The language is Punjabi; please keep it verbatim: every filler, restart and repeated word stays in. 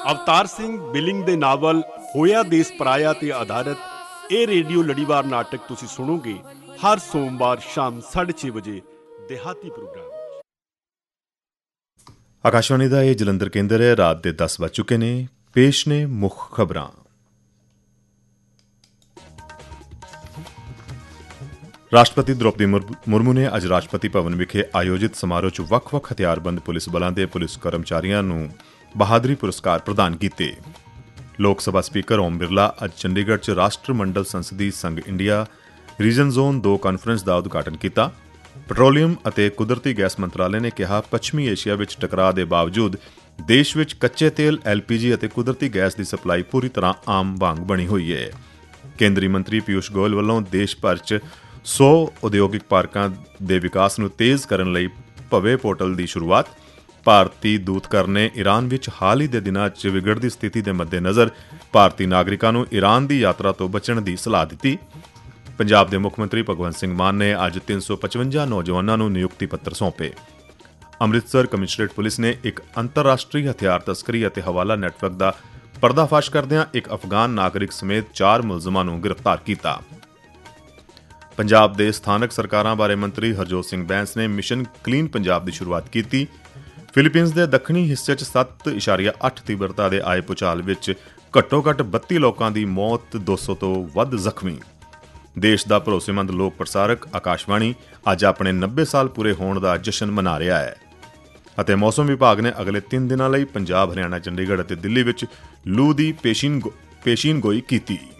ਅਵਤਾਰ ਸਿੰਘ ਬਿਲਿੰਗ ਦੇ ਨਾਵਲ ਹੋਇਆ ਦੇਸ ਪਰਾਇਆ ਤੇ ਆਧਾਰਿਤ ਇਹ ਰੇਡੀਓ ਲੜੀਵਾਰ ਨਾਟਕ ਤੁਸੀਂ ਸੁਣੋਗੇ ਹਰ ਸੋਮਵਾਰ ਸ਼ਾਮ ਸਾਢੇ ਛੇ ਵਜੇ ਦਿਹਾਤੀ ਪ੍ਰੋਗਰਾਮ। ਆਕਾਸ਼ਵਾਣੀ ਦਾ ਇਹ ਜਲੰਧਰ ਕੇਂਦਰ ਹੈ। ਰਾਤ ਦੇ ਦਸ ਵੱਜ ਚੁੱਕੇ ਨੇ। ਪੇਸ਼ ਨੇ ਮੁੱਖ ਖਬਰਾਂ। ਰਾਸ਼ਟਰਪਤੀ ਦ੍ਰੋਪਦੀ ਮੁਰਮੂ ਨੇ ਅੱਜ ਰਾਸ਼ਟਰਪਤੀ ਭਵਨ ਵਿਖੇ ਆਯੋਜਿਤ ਸਮਾਰੋਹ 'ਚ ਵੱਖ-ਵੱਖ ਹਥਿਆਰਬੰਦ ਪੁਲਿਸ ਬਲਾਂ ਦੇ ਪੁਲਿਸ ਕਰਮਚਾਰੀਆਂ ਨੂੰ ਬਹਾਦਰੀ ਪੁਰਸਕਾਰ ਪ੍ਰਦਾਨ ਕੀਤੇ। ਲੋਕ ਸਭਾ ਸਪੀਕਰ ਓਮ ਬਿਰਲਾ ਅੱਜ ਚੰਡੀਗੜ੍ਹ 'ਚ ਰਾਸ਼ਟਰ ਮੰਡਲ ਸੰਸਦੀ ਸੰਘ ਇੰਡੀਆ ਰੀਜਨ ਜ਼ੋਨ ਦੋ ਕਾਨਫਰੰਸ ਦਾ ਉਦਘਾਟਨ ਕੀਤਾ। ਪੈਟਰੋਲੀਅਮ ਅਤੇ ਕੁਦਰਤੀ ਗੈਸ ਮੰਤਰਾਲੇ ਨੇ ਕਿਹਾ, ਪੱਛਮੀ ਏਸ਼ੀਆ ਵਿੱਚ ਟਕਰਾਅ ਦੇ ਬਾਵਜੂਦ ਦੇਸ਼ ਵਿੱਚ ਕੱਚੇ ਤੇਲ, ਐਲ ਪੀ ਜੀ ਅਤੇ ਕੁਦਰਤੀ ਗੈਸ ਦੀ ਸਪਲਾਈ ਪੂਰੀ ਤਰ੍ਹਾਂ ਆਮ ਵਾਂਗ ਬਣੀ ਹੋਈ ਹੈ। ਕੇਂਦਰੀ ਮੰਤਰੀ ਪਿਊਸ਼ ਗੋਇਲ ਵੱਲੋਂ ਦੇਸ਼ ਭਰ 'ਚ ਸੌ ਉਦਯੋਗਿਕ ਪਾਰਕਾਂ ਦੇ ਵਿਕਾਸ ਨੂੰ ਤੇਜ਼ ਕਰਨ ਲਈ ਭਵੇ ਪੋਰਟਲ ਦੀ ਸ਼ੁਰੂਆਤ। ਭਾਰਤੀ ਦੂਤਘਰ ਨੇ ਈਰਾਨ ਵਿੱਚ ਹਾਲ ਹੀ ਦੇ ਦਿਨਾਂ 'ਚ ਵਿਗੜਦੀ ਸਥਿਤੀ ਦੇ ਮੱਦੇਨਜ਼ਰ ਭਾਰਤੀ ਨਾਗਰਿਕਾਂ ਨੂੰ ਈਰਾਨ ਦੀ ਯਾਤਰਾ ਤੋਂ ਬਚਣ ਦੀ ਸਲਾਹ ਦਿੱਤੀ। ਪੰਜਾਬ ਦੇ ਮੁੱਖ ਮੰਤਰੀ ਭਗਵੰਤ ਸਿੰਘ ਮਾਨ ਨੇ ਅੱਜ ਤਿੰਨ ਸੌ ਪਚਵੰਜਾ ਨੌਜਵਾਨਾਂ ਨੂੰ ਨਿਯੁਕਤੀ ਪੱਤਰ ਸੌਂਪੇ। ਅੰਮ੍ਰਿਤਸਰ ਕਮਿਸ਼ਨਰੇਟ ਪੁਲਿਸ ਨੇ ਇੱਕ ਅੰਤਰਰਾਸ਼ਟਰੀ ਹਥਿਆਰ ਤਸਕਰੀ ਅਤੇ ਹਵਾਲਾ ਨੈਟਵਰਕ ਦਾ ਪਰਦਾਫਾਸ਼ ਕਰਦਿਆਂ ਇੱਕ ਅਫਗਾਨ ਨਾਗਰਿਕ ਸਮੇਤ ਚਾਰ ਮੁਲਜ਼ਮਾਂ ਨੂੰ ਗ੍ਰਿਫਤਾਰ ਕੀਤਾ। ਪੰਜਾਬ ਦੇ ਸਥਾਨਕ ਸਰਕਾਰਾਂ ਬਾਰੇ ਮੰਤਰੀ ਹਰਜੋਤ ਸਿੰਘ ਬੈਂਸ ਨੇ ਮਿਸ਼ਨ ਕਲੀਨ ਪੰਜਾਬ ਦੀ ਸ਼ੁਰੂਆਤ ਕੀਤੀ। ਫਿਲੀਪੀਨਜ਼ ਦੇ ਦੱਖਣੀ ਹਿੱਸੇ 'ਚ ਸੱਤ ਇਸ਼ਾਰੀਆ ਅੱਠ ਤੀਬਰਤਾ ਦੇ ਆਏ ਭੂਚਾਲ ਵਿੱਚ ਘੱਟੋ-ਘੱਟ ਬੱਤੀ ਲੋਕਾਂ ਦੀ ਮੌਤ, ਦੋ ਸੌ ਤੋਂ ਵੱਧ ਜ਼ਖਮੀ। ਦੇਸ਼ ਦਾ ਭਰੋਸੇਮੰਦ ਲੋਕ ਪ੍ਰਸਾਰਕ ਆਕਾਸ਼ਵਾਣੀ ਅੱਜ ਆਪਣੇ ਨੱਬੇ ਸਾਲ ਪੂਰੇ ਹੋਣ ਦਾ ਜਸ਼ਨ ਮਨਾ ਰਿਹਾ ਹੈ। ਅਤੇ ਮੌਸਮ ਵਿਭਾਗ ਨੇ ਅਗਲੇ ਤਿੰਨ ਦਿਨਾਂ ਲਈ ਪੰਜਾਬ, ਹਰਿਆਣਾ, ਚੰਡੀਗੜ੍ਹ ਅਤੇ ਦਿੱਲੀ ਵਿੱਚ ਲੂ ਦੀ ਪੇਸ਼ੀਨਗੋਈ ਕੀਤੀ।